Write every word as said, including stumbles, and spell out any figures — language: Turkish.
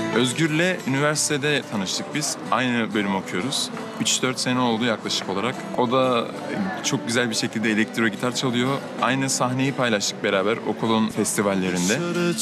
Özgür'le üniversitede tanıştık biz. Aynı bölüm okuyoruz. üç dört sene oldu yaklaşık olarak. O da çok güzel bir şekilde elektro gitar çalıyor. Aynı sahneyi paylaştık beraber okulun festivallerinde.